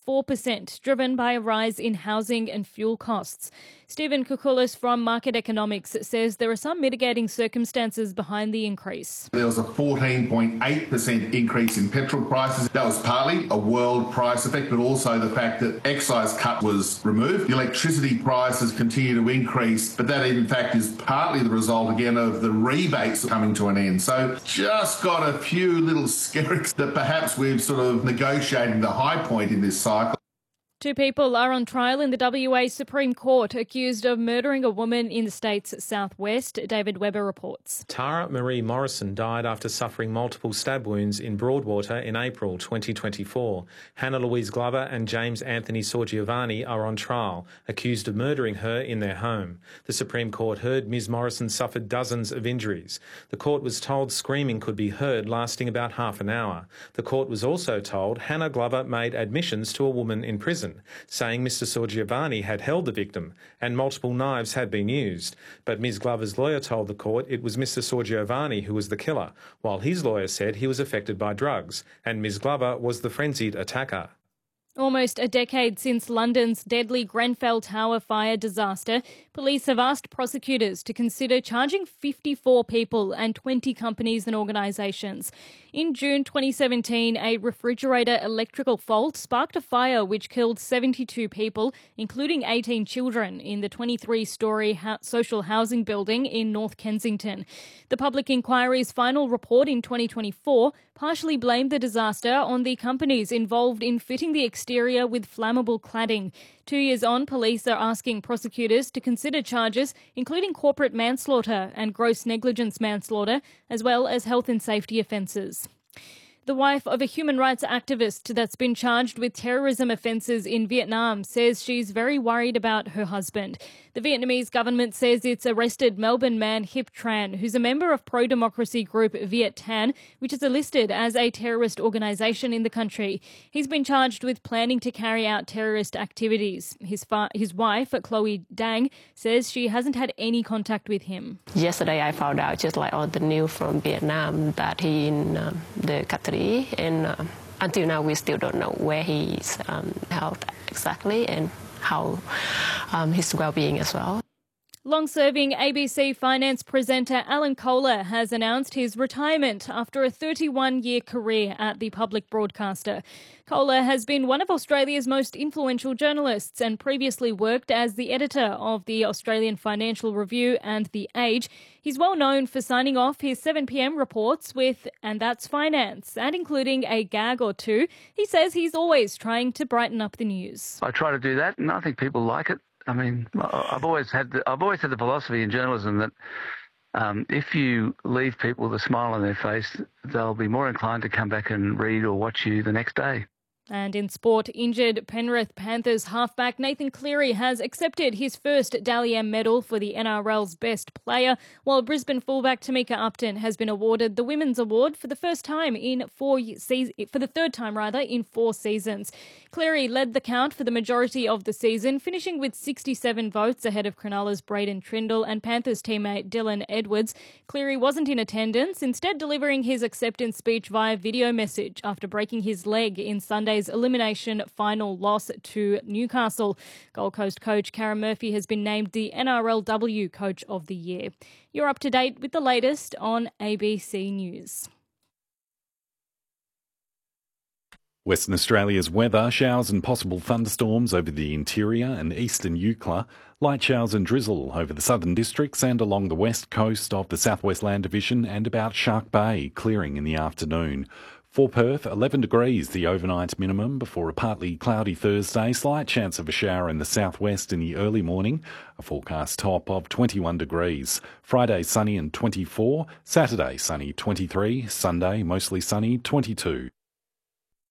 4%, driven by a rise in housing and fuel costs. Stephen Koukoulas from Market Economics says there are some mitigating circumstances behind the increase. There was a 14.8% increase in petrol prices. That was partly a world price effect, but also the fact that excise cut was removed. The electricity prices continue to increase, but that in fact is partly the result again of the rebates coming to an end. So just got a few little skerricks that perhaps we're sort of negotiating the high point in this cycle. 2 people are on trial in the WA Supreme Court accused of murdering a woman in the state's southwest. David Webber reports. Tara Marie Morrison died after suffering multiple stab wounds in Broadwater in April 2024. Hannah Louise Glover and James Anthony Sorgiovanni are on trial, accused of murdering her in their home. The Supreme Court heard Ms Morrison suffered dozens of injuries. The court was told screaming could be heard lasting about half an hour. The court was also told Hannah Glover made admissions to a woman in prison, saying Mr Sorgiovanni had held the victim and multiple knives had been used. But Ms Glover's lawyer told the court it was Mr Sorgiovanni who was the killer, while his lawyer said he was affected by drugs and Ms Glover was the frenzied attacker. Almost a decade since London's deadly Grenfell Tower fire disaster, police have asked prosecutors to consider charging 54 people and 20 companies and organisations. In June 2017, a refrigerator electrical fault sparked a fire which killed 72 people, including 18 children, in the 23-storey social housing building in North Kensington. The public inquiry's final report in 2024 partially blamed the disaster on the companies involved in fitting the exterior with flammable cladding. 2 years on, police are asking prosecutors to consider charges including corporate manslaughter and gross negligence manslaughter, as well as health and safety offences. The wife of a human rights activist that's been charged with terrorism offences in Vietnam says she's very worried about her husband. The Vietnamese government says it's arrested Melbourne man Hip Tran, who's a member of pro-democracy group Viet Thanh, which is listed as a terrorist organisation in the country. He's been charged with planning to carry out terrorist activities. His wife, Chloe Dang, says she hasn't had any contact with him. Yesterday I found out just like on the news from Vietnam that he in the country, and until now we still don't know where he's held exactly and how his well-being as well. Long-serving ABC finance presenter Alan Kohler has announced his retirement after a 31-year career at the public broadcaster. Kohler has been one of Australia's most influential journalists and previously worked as the editor of the Australian Financial Review and The Age. He's well known for signing off his 7pm reports with "And That's Finance" and including a gag or two. He says he's always trying to brighten up the news. I try to do that, and I think people like it. I mean, I've always had the philosophy in journalism that if you leave people with a smile on their face, they'll be more inclined to come back and read or watch you the next day. And in sport, injured Penrith Panthers halfback Nathan Cleary has accepted his first Dally M medal for the NRL's best player, while Brisbane fullback Tamika Upton has been awarded the Women's Award for the third time in 4 seasons. Cleary led the count for the majority of the season, finishing with 67 votes ahead of Cronulla's Braden Trindle and Panthers teammate Dylan Edwards. Cleary wasn't in attendance, instead delivering his acceptance speech via video message after breaking his leg in Sunday's elimination final loss to Newcastle. Gold Coast coach Karen Murphy has been named the NRLW Coach of the Year. You're up to date with the latest on ABC News. Western Australia's weather: showers and possible thunderstorms over the interior and eastern Eucla, light showers and drizzle over the southern districts and along the west coast of the Southwest Land Division and about Shark Bay, clearing in the afternoon. For Perth, 11 degrees the overnight minimum before a partly cloudy Thursday, slight chance of a shower in the southwest in the early morning, a forecast top of 21 degrees. Friday sunny and 24, Saturday sunny 23, Sunday mostly sunny 22.